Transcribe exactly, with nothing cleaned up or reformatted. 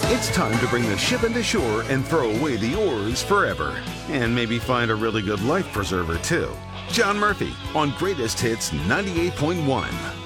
It's time to bring the ship into shore and throw away the oars forever. And maybe find a really good life preserver, too. John Murphy on Greatest Hits ninety-eight point one.